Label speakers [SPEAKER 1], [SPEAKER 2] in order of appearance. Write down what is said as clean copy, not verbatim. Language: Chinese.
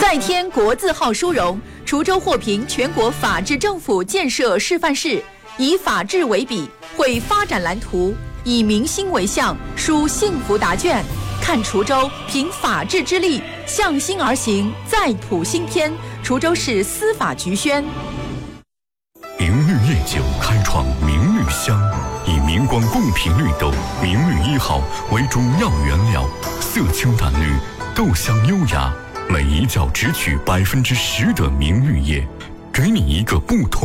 [SPEAKER 1] 再添国字号殊荣，滁州获评全国法治政府建设示范市，以法治为笔，绘发展蓝图，以民心为向，书幸福答卷。看滁州凭法治之力，向心而行，再谱新篇。滁州市司法局宣。
[SPEAKER 2] 明绿夜酒开创明绿香，以明光贡品绿豆明绿1号为主要原料，色清淡绿，豆香优雅，每一角只取10%的明绿叶，给你一个不同